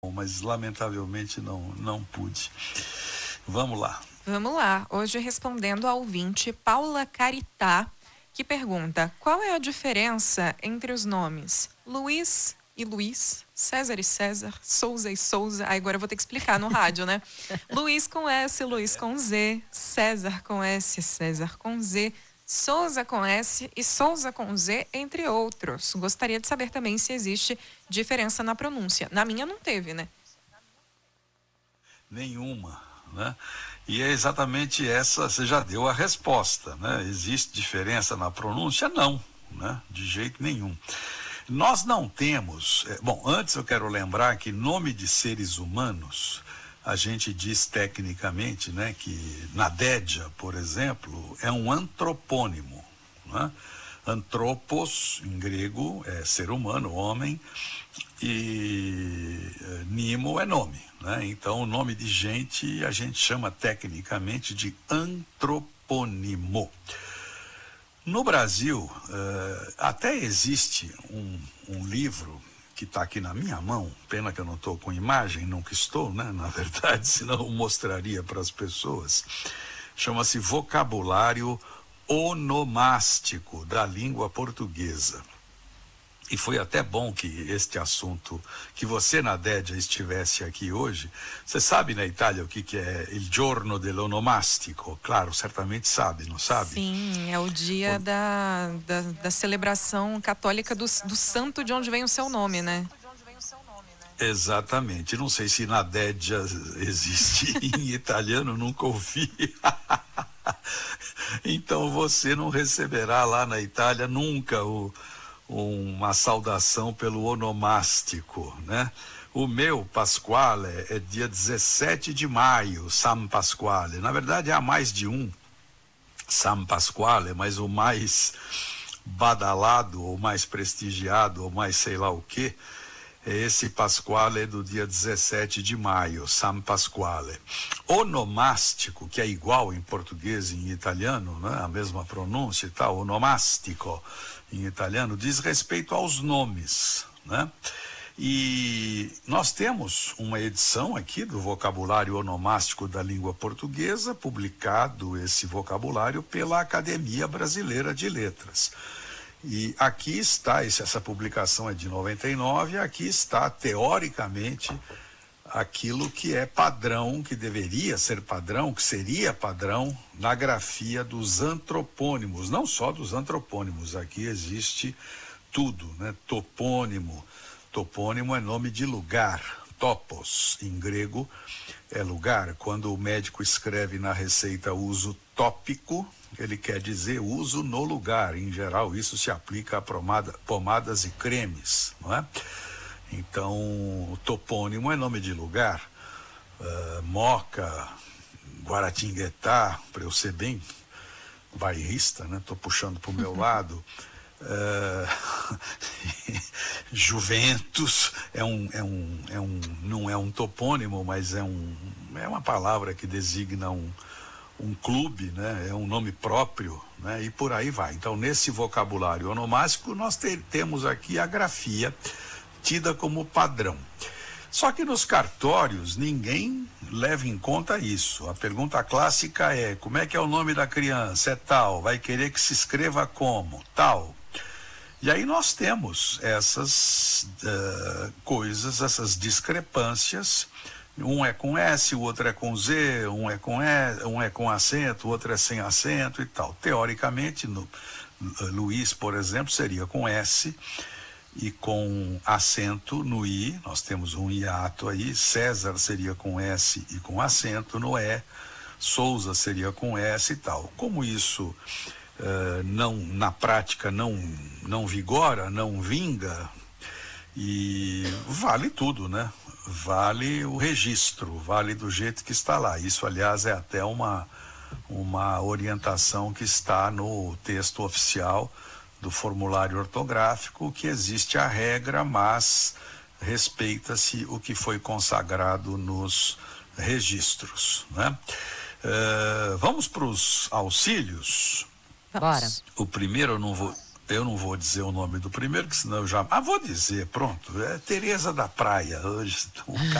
mas lamentavelmente não pude. Vamos lá. Vamos lá. Hoje respondendo ao ouvinte Paula Caritá, que pergunta: qual é a diferença entre os nomes Luiz e Luiz, César e César, Souza e Souza? Agora eu vou ter que explicar no rádio, né? Luiz com S, Luiz com Z, César com S, César com Z, Souza com S e Souza com Z, entre outros. Gostaria de saber também se existe diferença na pronúncia. Na minha não teve, né? Nenhuma, né? E é exatamente essa, você já deu a resposta, né? Existe diferença na pronúncia? Não, né? De jeito nenhum. Nós não temos, bom, antes eu quero lembrar que nome de seres humanos, a gente diz tecnicamente, né, que Nadédia, por exemplo, é um antropônimo, né? Antropos, em grego, é ser humano, homem, e nimo é nome, né? Então o nome de gente a gente chama tecnicamente de antropônimo. No Brasil, até existe um livro que está aqui na minha mão, pena que eu não estou com imagem, nunca estou, né? Na verdade, senão eu mostraria para as pessoas. Chama-se Vocabulário Onomástico da Língua Portuguesa. E foi até bom que este assunto, que você, Nadédia, estivesse aqui hoje. Você sabe na Itália o que é il giorno dell'onomastico? Claro, certamente sabe, não sabe? Sim, é o dia da celebração católica do santo de onde vem o seu nome, né? Exatamente. Não sei se Nadédia existe em italiano, nunca ouvi. Então você não receberá lá na Itália nunca uma saudação pelo onomástico, né? O meu Pasquale é dia 17 de maio, San Pasquale. Na verdade há mais de um San Pasquale, mas o mais badalado, ou mais prestigiado, ou mais sei lá o que, é esse Pasquale do dia 17 de maio, San Pasquale. Onomástico, que é igual em português e em italiano, né? A mesma pronúncia e tal, onomástico em italiano, diz respeito aos nomes, né? E nós temos uma edição aqui do Vocabulário Onomástico da Língua Portuguesa, publicado esse vocabulário pela Academia Brasileira de Letras. E aqui está, essa publicação é de 99, aqui está, teoricamente, aquilo que é padrão, que deveria ser padrão, que seria padrão na grafia dos antropônimos, não só dos antropônimos, aqui existe tudo, né? Topônimo, topônimo é nome de lugar, topos, em grego é lugar. Quando o médico escreve na receita uso tópico, ele quer dizer uso no lugar. Em geral, isso se aplica a pomadas e cremes, não é? Então, o topônimo é nome de lugar. Moca, Guaratinguetá, para eu ser bem bairrista, né? Estou puxando para o meu lado. Juventus não é um topônimo, mas é uma palavra que designa um clube, né? É um nome próprio, né? E por aí vai. Então, nesse vocabulário onomástico, nós temos aqui a grafia tida como padrão. Só que nos cartórios ninguém leva em conta isso. A pergunta clássica é: como é que é o nome da criança? É tal. Vai querer que se escreva como? Tal. E aí nós temos essas coisas, essas discrepâncias. Um é com S, o outro é com Z, um é com acento, o outro é sem acento e tal. Teoricamente, Luiz, por exemplo, seria com S e com acento no I, nós temos um hiato aí. César seria com S e com acento no E, Souza seria com S e tal. Como isso na prática não vigora, não vinga, e vale tudo, né? Vale o registro, vale do jeito que está lá. Isso, aliás, é até uma orientação que está no texto oficial do formulário ortográfico, que existe a regra, mas respeita-se o que foi consagrado nos registros, né? Vamos para os auxílios. Bora. O primeiro eu não vou Eu não vou dizer o nome do primeiro, que senão eu já... Ah, vou dizer, pronto. É Tereza da Praia. Hoje, o